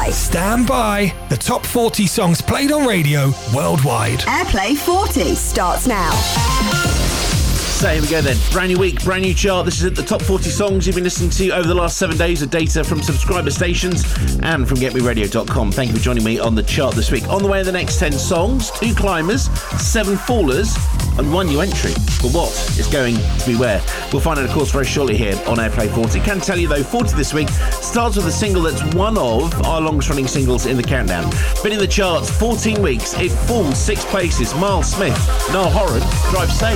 by. Stand by. The top 40 songs played on radio worldwide. Airplay 40 starts now. So here we go then. Brand new week, brand new chart. This is at the top 40 songs you've been listening to over the last 7 days of data from subscriber stations and from GetMeRadio.com. Thank you for joining me on the chart this week. On the way are the next 10 songs, 2 climbers, 7 fallers, and 1 new entry. But what is going to be where? We'll find out, of course, very shortly here on Airplay 40. Can tell you, though, 40 this week starts with a single that's one of our longest-running singles in the countdown. Been in the charts 14 weeks. It falls 6 places. Miles Smith, Niall Horan, Drive Safe.